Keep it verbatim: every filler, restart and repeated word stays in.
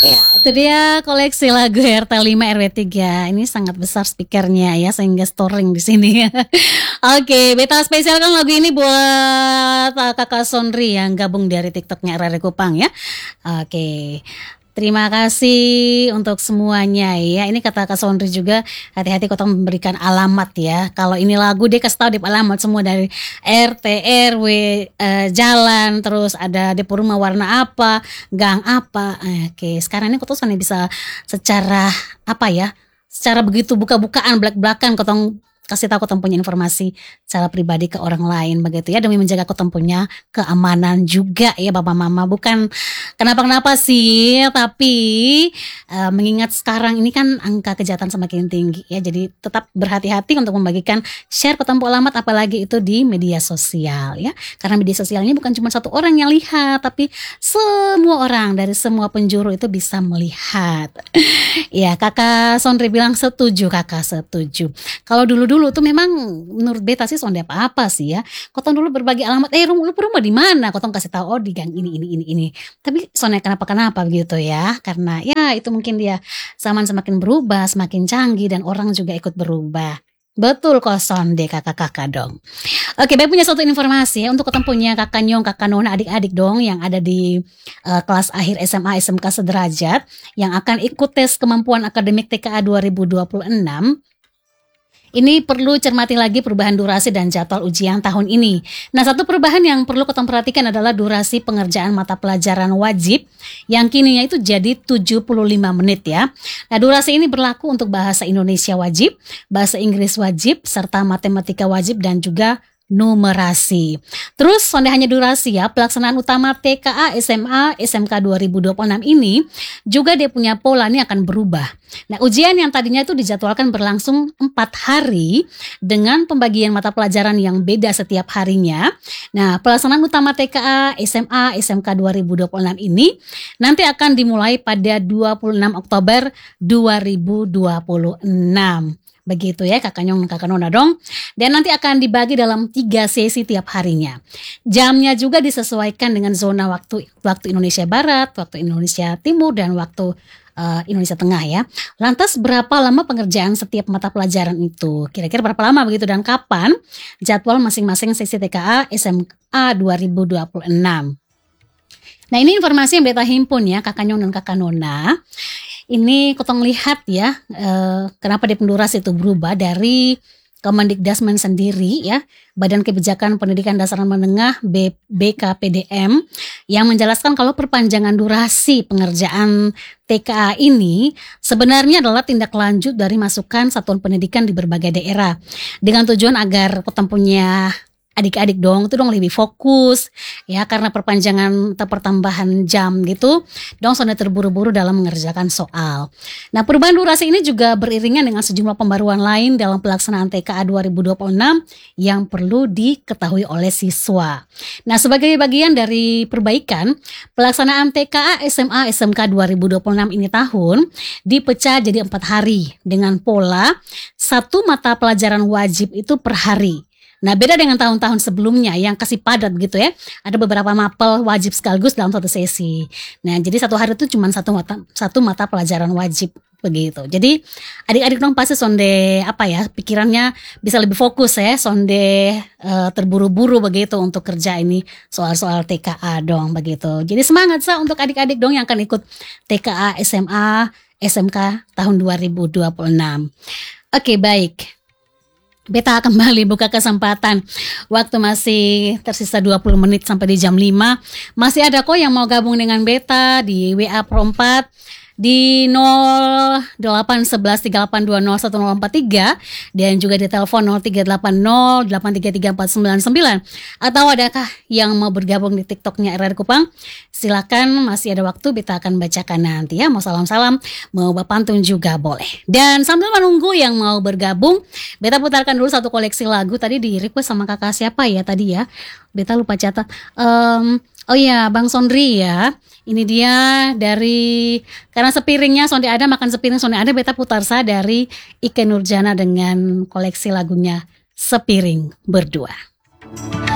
Ya, itu dia koleksi lagu R T lima R W tiga. Ini sangat besar speakernya ya, sehingga storing di sini. Oke, beta spesialkan lagu ini buat uh, Kakak Sondri yang gabung dari TikToknya R R Kupang ya. Oke. Terima kasih untuk semuanya ya. Ini kata Kak Sondri juga, hati-hati kau memberikan alamat ya. Kalau ini lagu dia kasih tahu di alamat semua dari R T, R W, eh, jalan, terus ada depo rumah warna apa, gang apa. Oke, sekarang ini kau tuh bisa secara apa ya? Secara begitu buka-bukaan, belak-belakan kau kasih tahu kau punya informasi secara pribadi ke orang lain begitu ya, demi menjaga kau punya keamanan juga ya Bapak Mama. Bukan kenapa-kenapa sih, tapi uh, mengingat sekarang ini kan angka kejahatan semakin tinggi ya, jadi tetap berhati-hati untuk membagikan share kau alamat, apalagi itu di media sosial ya, karena media sosial ini bukan cuma satu orang yang lihat, tapi semua orang dari semua penjuru itu bisa melihat. Ya, Kakak Sondri bilang setuju, Kakak setuju. Kalau dulu dulu tuh memang menurut beta sih sonde apa-apa sih ya. Kotong dulu berbagi alamat, eh rumah lu rumah di mana? Kotong kasih tahu, oh di gang ini ini ini ini. Tapi sonde kenapa-kenapa begitu ya? Karena ya itu mungkin dia zaman semakin berubah, semakin canggih, dan orang juga ikut berubah. Betul kok sonde kakak-kakak dong. Oke, baik, punya satu informasi ya untuk ketemu punya kakak Nyong, kakak Nona, adik-adik dong yang ada di uh, kelas akhir S M A S M K sederajat yang akan ikut tes kemampuan akademik T K A dua ribu dua puluh enam. Ini perlu cermati lagi perubahan durasi dan jadwal ujian tahun ini. Nah, satu perubahan yang perlu kita perhatikan adalah durasi pengerjaan mata pelajaran wajib yang kini itu jadi tujuh puluh lima menit ya. Nah, durasi ini berlaku untuk bahasa Indonesia wajib, bahasa Inggris wajib, serta matematika wajib dan juga numerasi. Terus sonde hanya durasi ya, pelaksanaan utama T K A, S M A, S M K dua ribu dua puluh enam ini juga dia punya pola ini akan berubah. Nah, ujian yang tadinya itu dijadwalkan berlangsung empat hari dengan pembagian mata pelajaran yang beda setiap harinya. Nah, pelaksanaan utama T K A, S M A, S M K dua ribu dua puluh enam ini nanti akan dimulai pada dua puluh enam Oktober dua ribu dua puluh enam. Begitu ya kakak Nyong, kakak Nona dong. Dan nanti akan dibagi dalam tiga sesi tiap harinya. Jamnya juga disesuaikan dengan zona waktu, waktu Indonesia Barat, waktu Indonesia Timur, dan waktu uh, Indonesia Tengah ya. Lantas berapa lama pengerjaan setiap mata pelajaran itu? Kira-kira berapa lama begitu, dan kapan jadwal masing-masing sesi T K A S M A dua ribu dua puluh enam? Nah, ini informasi yang beta himpun ya kakak Nyong dan kakak Nona. Ini kotong lihat ya, eh, kenapa di pendurasi itu berubah dari Kemendikdasmen sendiri ya, Badan Kebijakan Pendidikan Dasar Menengah B, BKPDM, yang menjelaskan kalau perpanjangan durasi pengerjaan T K A ini sebenarnya adalah tindak lanjut dari masukan satuan pendidikan di berbagai daerah dengan tujuan agar kotong punya adik-adik dong itu dong lebih fokus ya, karena perpanjangan atau pertambahan jam gitu dong sudah terburu-buru dalam mengerjakan soal. Nah, perubahan durasi ini juga beriringan dengan sejumlah pembaruan lain dalam pelaksanaan T K A dua ribu dua puluh enam yang perlu diketahui oleh siswa. Nah, sebagai bagian dari perbaikan, pelaksanaan T K A S M A S M K dua ribu dua puluh enam ini tahun dipecah jadi empat hari dengan pola satu mata pelajaran wajib itu per hari. Nah, beda dengan tahun-tahun sebelumnya yang kasih padat begitu ya. Ada beberapa mapel wajib sekaligus dalam satu sesi. Nah, jadi satu hari itu cuma satu mata, satu mata pelajaran wajib begitu. Jadi adik-adik dong pasti sonde apa ya, pikirannya bisa lebih fokus ya, sonde uh, terburu-buru begitu untuk kerja ini soal-soal T K A dong begitu. Jadi semangat sa untuk adik-adik dong yang akan ikut T K A S M A S M K tahun dua ribu dua puluh enam. Oke, baik. Beta kembali buka kesempatan. Waktu masih tersisa dua puluh menit sampai di jam lima. Masih ada kok yang mau gabung dengan Beta di W A Pro empat di nol delapan satu satu tiga delapan dua nol satu nol empat tiga dan juga di telepon nol tiga delapan nol delapan tiga tiga empat sembilan sembilan. Atau adakah yang mau bergabung di TikToknya R R Kupang? Silakan, masih ada waktu, Beta akan bacakan nanti ya. Mau salam-salam, mau bapantun juga boleh. Dan sambil menunggu yang mau bergabung, Beta putarkan dulu satu koleksi lagu. Tadi di request sama kakak siapa ya tadi ya, Beta lupa catat. um, Oh iya, Bang Sondri ya. Ini dia dari, karena sepiringnya Sonde ada, makan sepiring Sonde ada, Beta putar sa dari Ikke Nurjana dengan koleksi lagunya Sepiring Berdua.